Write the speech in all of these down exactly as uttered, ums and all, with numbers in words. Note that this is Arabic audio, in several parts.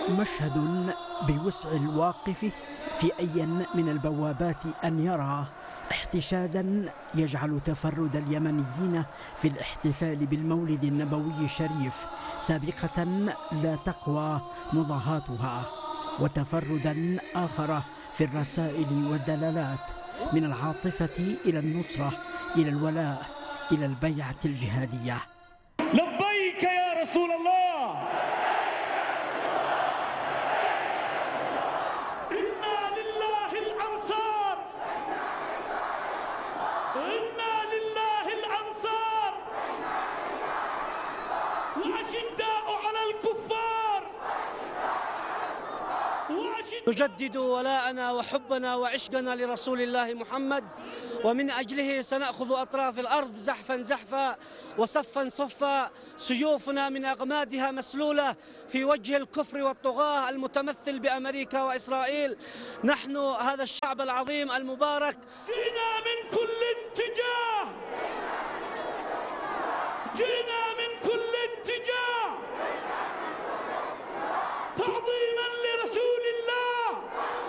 مشهد بوسع الواقف في أي من البوابات أن يرى احتشادا يجعل تفرد اليمنيين في الاحتفال بالمولد النبوي الشريف سابقة لا تقوى مضاهاتها، وتفردا آخر في الرسائل والدلالات من العاطفة إلى النصرة، إلى الولاء، إلى البيعة الجهادية. لبيك يا رسول الله، إنا لله الأنصار، إنا لله الأنصار، وأشداء على الكفار، نجدد ولاءنا وحبنا وعشقنا لرسول الله محمد، ومن أجله سنأخذ أطراف الأرض زحفا زحفا وصفا صفا، سيوفنا من أغمادها مسلولة في وجه الكفر والطغاة المتمثل بأمريكا وإسرائيل. نحن هذا الشعب العظيم المبارك جئنا من كل اتجاه، جئنا من كل اتجاه تعظيما لرسول الله،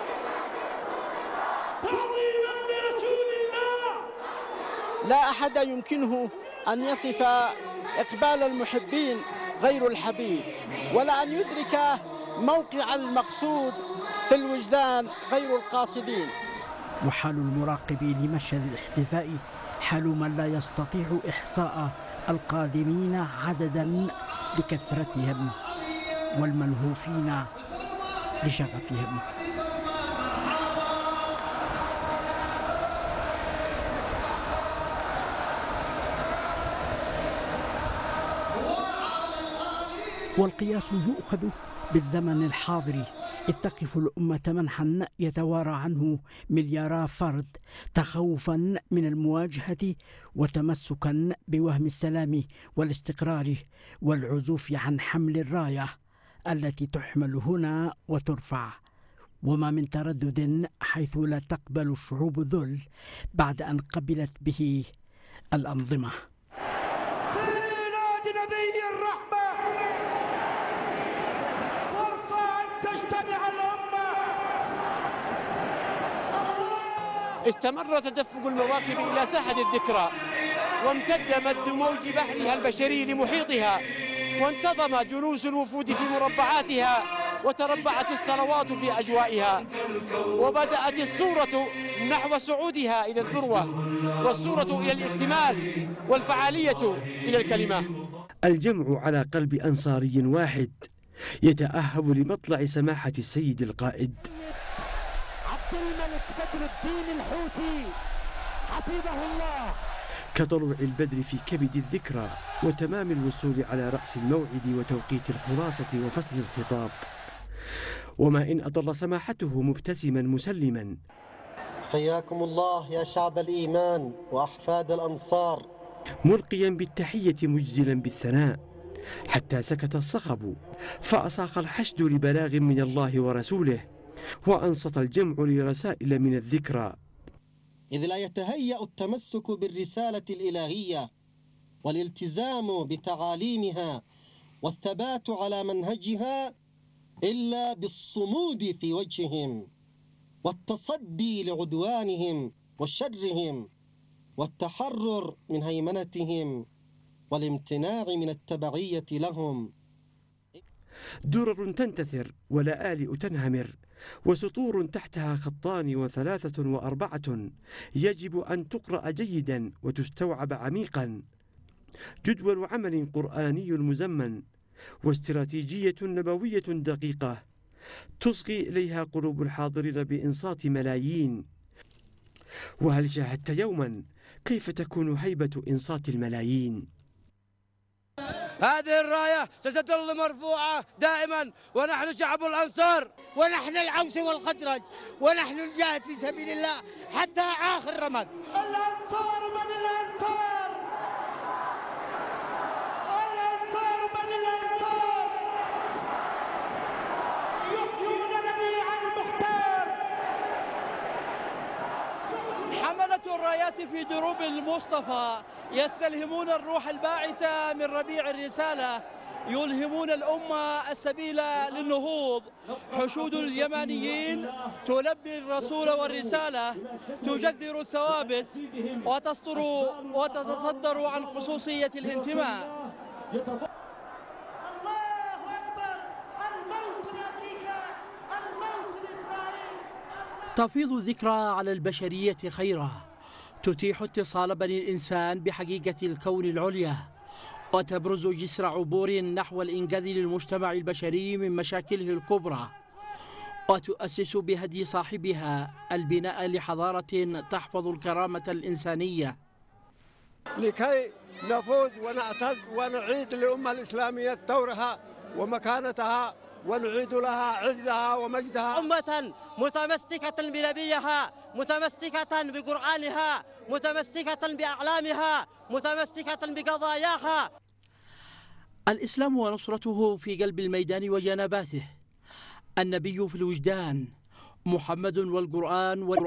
تعظيما لرسول الله. لا أحد يمكنه أن يصف إقبال المحبين غير الحبيب، ولا أن يدرك موقع المقصود في الوجدان غير القاصدين. وحال المراقب لمشهد الاحتفاء حال من لا يستطيع إحصاء القادمين عددا لكثرتهم والملهوفين لشغفهم. والقياس يؤخذ بالزمن الحاضر، إذ تقف الأمة منحا يتوارى عنه مليارا فرد تخوفا من المواجهة وتمسكا بوهم السلام والاستقرار والعزوف عن حمل الراية التي تحمل هنا وترفع، وما من تردد حيث لا تقبل الشعوب ذل بعد أن قبلت به الأنظمة. في ميلاد نبي الرحمة فرصة أن تجتمع الأمة. استمر تدفق المواكب إلى ساحة الذكرى، وامتد مد موج بحرها البشري لمحيطها، وانتظم جلوس الوفود في مربعاتها، وتربعت الصلوات في أجوائها، وبدأت الصورة نحو صعودها إلى الذروة، والصورة إلى الاكتمال، والفعالية إلى الكلمة. الجمع على قلب أنصاري واحد يتأهب لمطلع سماحة السيد القائد عبد الملك بدر الدين الحوثي حفظه الله، كطلوع البدر في كبد الذكرى وتمام الوصول على رأس الموعد وتوقيت الخلاصة وفصل الخطاب. وما إن أطل سماحته مبتسما مسلما. حياكم الله يا شعب الإيمان وأحفاد الأنصار، ملقيا بالتحية مجزلا بالثناء، حتى سكت الصخب، فأصاخ الحشد لبلاغ من الله ورسوله، وأنصت الجمع لرسائل من الذكرى. إذ لا يتهيأ التمسك بالرسالة الإلهية والالتزام بتعاليمها والثبات على منهجها إلا بالصمود في وجههم، والتصدي لعدوانهم وشرهم، والتحرر من هيمنتهم، والامتناع من التبعية لهم. درر تنتثر ولآلئ تنهمر، وسطور تحتها خطان وثلاثة وأربعة يجب أن تقرأ جيدا وتستوعب عميقا. جدول عمل قرآني مزمن، واستراتيجية نبوية دقيقة تصغي إليها قلوب الحاضرين بإنصات ملايين. وهل شاهدت يوما كيف تكون هيبة إنصات الملايين؟ هذه الراية ستظل مرفوعة دائما، ونحن شعب الأنصار، ونحن العوس والخزرج، ونحن نجاهد في سبيل الله حتى آخر رمق. الأنصار بني الأنصار، الأنصار بني الأنصار، يحيون ربيع المختار. حملة الرايات في دروب المصطفى يستلهمون الروح الباعثة من ربيع الرسالة، يلهمون الأمة السبيل للنهوض. حشود اليمانيين تلبي الرسول والرسالة، تجذر الثوابت وتسطر وتتصدر عن خصوصية الانتماء. تفيض الذكرى على البشرية خيرا، تتيح اتصال بني الإنسان بحقيقة الكون العليا، وتبرز جسر عبور نحو الإنقاذ للمجتمع البشري من مشاكله الكبرى، وتؤسس بهدي صاحبها البناء لحضارة تحفظ الكرامة الإنسانية، لكي نفوز ونعتز ونعيد للأمة الإسلامية دورها ومكانتها، ونعيد لها عزها ومجدها. أمة متمسكة بنبيها، متمسكة بقرآنها، متمسكة بأعلامها، متمسكة بقضاياها. الإسلام ونصرته في قلب الميدان وجنباته، النبي في الوجدان، محمد والقرآن